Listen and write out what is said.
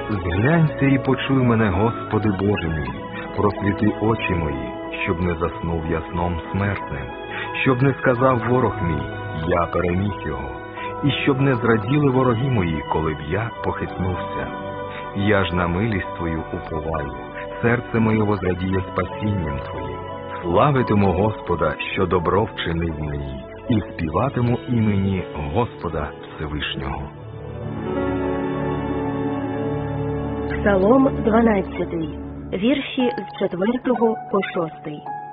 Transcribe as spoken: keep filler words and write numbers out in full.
Зглянься і почуй мене, Господи Боже мій, просвіти очі мої, щоб не заснув я сном смертним, щоб не сказав ворог мій, я переміг його, і щоб не зраділи вороги мої, коли б я похитнувся. Я ж на милість Твою уповаю, серце моє возрадіє спасінням Твоїм. Славитиму Господа, що добро вчинив мені, і співатиму імені Господа Всевишнього. Псалом дванадцятий, вірші з четвертого по шостий.